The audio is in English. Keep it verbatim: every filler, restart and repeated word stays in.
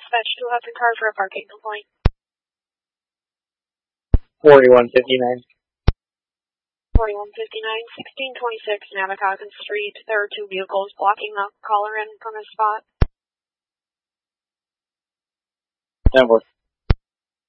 dispatch to Hudson Car for a parking complaint. forty-one fifty-nine. forty-one fifty-nine, sixteen twenty-six Navicoggan Street. There are two vehicles blocking the caller in from his spot. That works.